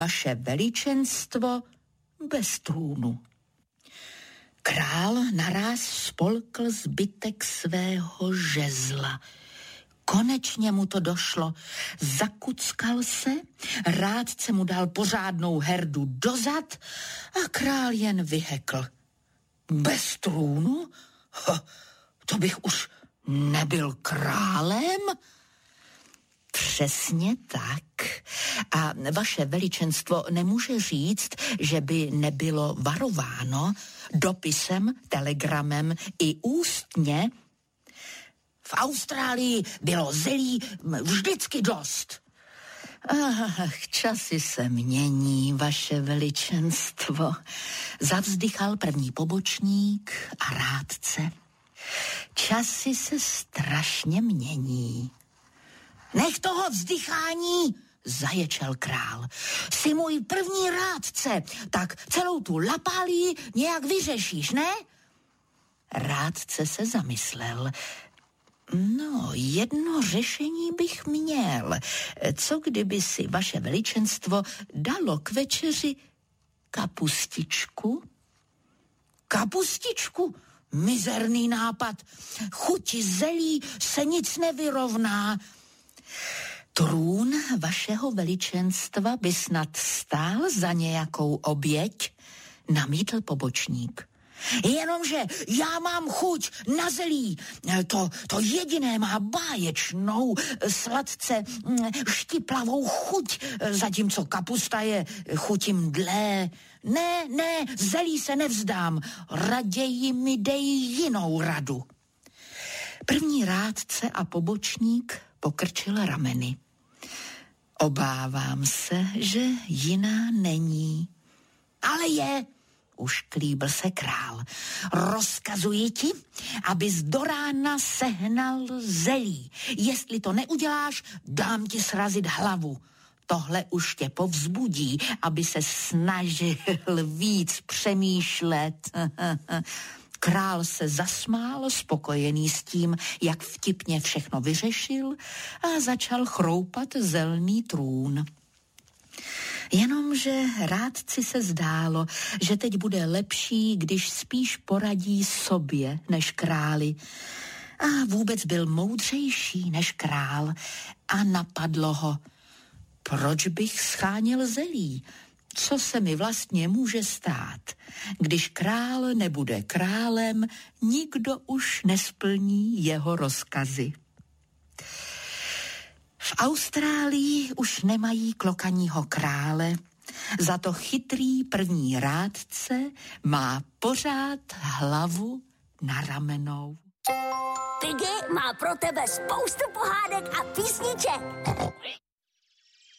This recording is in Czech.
vaše veličenstvo bez trůnu. Král naráz spolkl zbytek svého žezla. Konečně mu to došlo. Zakuckal se, rádce mu dal pořádnou herdu dozad a král jen vyhekl. Bez trůnu? To bych už nebyl králem? Přesně tak. A vaše veličenstvo nemůže říct, že by nebylo varováno dopisem, telegramem i ústně. V Austrálii bylo zelí vždycky dost. Ach, časy se mění, vaše veličenstvo. Zavzdychal první pobočník a rádce. Časy se strašně mění. Nech toho vzdychání, zaječel král. Jsi můj první rádce, tak celou tu lapálii nějak vyřešíš, ne? Rádce se zamyslel. No, jedno řešení bych měl. Co kdyby si vaše veličenstvo dalo k večeři kapustičku? Kapustičku? Mizerný nápad. Chuti zelí se nic nevyrovná. Trůn vašeho veličenstva by snad stál za nějakou oběť, namítl pobočník. Jenomže já mám chuť na zelí. To jediné má báječnou, sladce štiplavou chuť, zatímco kapusta je chutí mdlé. Ne, zelí se nevzdám, raději mi dej jinou radu. První rádce a pobočník pokrčil rameny. Obávám se, že jiná není. Ale je, už klíbil se král. Rozkazuji ti, abys do rána sehnal zelí. Jestli to neuděláš, dám ti srazit hlavu. Tohle už tě povzbudí, aby se snažil víc přemýšlet. Král se zasmál, spokojený s tím, jak vtipně všechno vyřešil a začal chroupat zelný trůn. Jenomže rádci se zdálo, že teď bude lepší, když spíš poradí sobě než králi. A vůbec byl moudřejší než král a napadlo ho, proč bych scháněl zelí? Co se mi vlastně může stát? Když král nebude králem, nikdo už nesplní jeho rozkazy. V Austrálii už nemají klokaního krále, za to chytrý první rádce má pořád hlavu na ramenou. Piggy má pro tebe spoustu pohádek a písniček.